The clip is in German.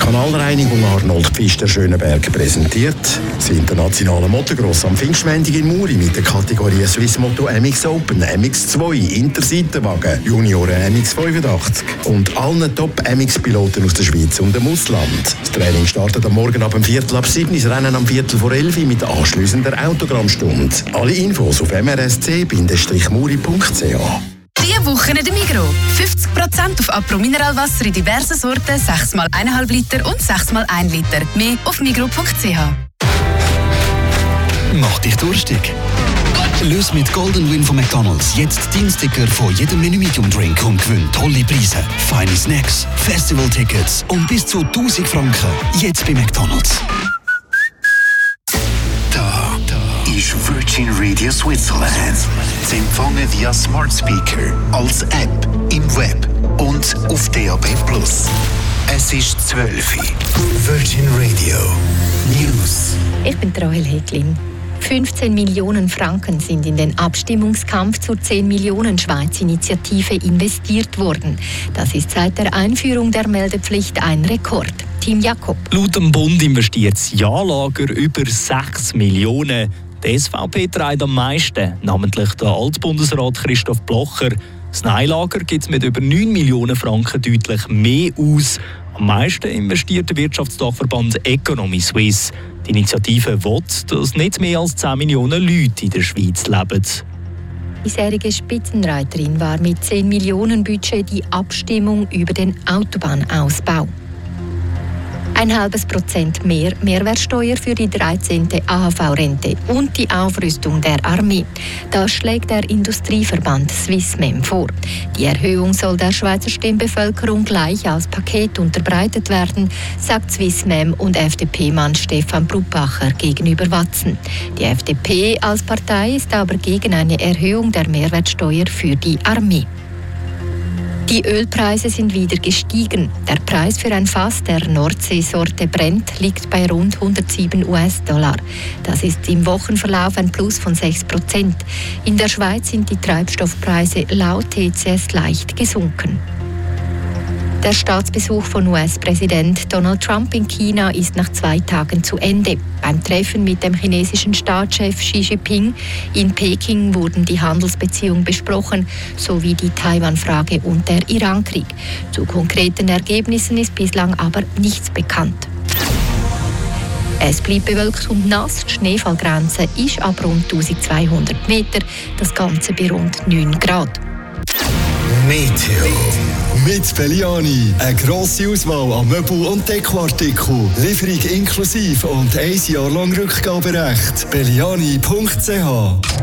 Kanalreinigung Arnold Pfister Schöneberg präsentiert das internationale Motocross am Pfingstmontag in Muri mit der Kategorie Swiss Moto MX Open, MX2, Interseitenwagen, Junioren MX85 und allen Top-MX-Piloten aus der Schweiz und dem Ausland. Das Training startet am Morgen ab 7:15, das Rennen am 11:15 mit anschliessender Autogrammstunde. Alle Infos auf mrsc-muri.ch. Diese Woche in der Migros. 50% auf Apro Mineralwasser in diversen Sorten, 6x1,5 Liter und 6x1 Liter. Mehr auf migros.ch. Mach dich durstig. Löse mit Golden Win von McDonald's jetzt deinen Sticker von jedem Menü Medium Drink und gewinn tolle Preise, feine Snacks, Festival-Tickets und bis zu 1000 Franken. Jetzt bei McDonald's. Da ist Virgin Radio Switzerland. Sie empfangen via Smart Speaker, als App, im Web und auf DAB+. Es ist 12 Uhr. Virgin Radio News. Ich bin Rahel Heglin. 15 Millionen Franken sind in den Abstimmungskampf zur 10 Millionen Schweiz-Initiative investiert worden. Das ist seit der Einführung der Meldepflicht ein Rekord. Team Jakob. Laut dem Bund investiert das Ja-Lager über 6 Millionen. Die SVP trägt am meisten, namentlich der Altbundesrat Christoph Blocher. Das Nein-Lager gibt es mit über 9 Millionen Franken deutlich mehr aus. Am meisten investiert der Wirtschaftsdachverband Economy Suisse. Die Initiative will, dass nicht mehr als 10 Millionen Leute in der Schweiz leben. Die bisherige Spitzenreiterin war mit 10 Millionen Budget die Abstimmung über den Autobahnausbau. 0,5% mehr Mehrwertsteuer für die 13. AHV-Rente und die Aufrüstung der Armee. Das schlägt der Industrieverband Swissmem vor. Die Erhöhung soll der Schweizer Stimmbevölkerung gleich als Paket unterbreitet werden, sagt Swissmem und FDP-Mann Stefan Bruppacher gegenüber Watson. Die FDP als Partei ist aber gegen eine Erhöhung der Mehrwertsteuer für die Armee. Die Ölpreise sind wieder gestiegen. Der Preis für ein Fass der Nordsee-Sorte Brent liegt bei rund 107 US-Dollar. Das ist im Wochenverlauf ein Plus von 6%. In der Schweiz sind die Treibstoffpreise laut TCS leicht gesunken. Der Staatsbesuch von US-Präsident Donald Trump in China ist nach 2 Tagen zu Ende. Beim Treffen mit dem chinesischen Staatschef Xi Jinping in Peking wurden die Handelsbeziehungen besprochen, sowie die Taiwan-Frage und der Irankrieg. Zu konkreten Ergebnissen ist bislang aber nichts bekannt. Es blieb bewölkt und nass. Die Schneefallgrenze ist ab rund 1200 Meter, das Ganze bei rund 9 Grad. Meteo. Mit Belliani. Eine grosse Auswahl an Möbel- und Dekoartikeln. Lieferung inklusive und 1 Jahr lang Rückgaberecht. Belliani.ch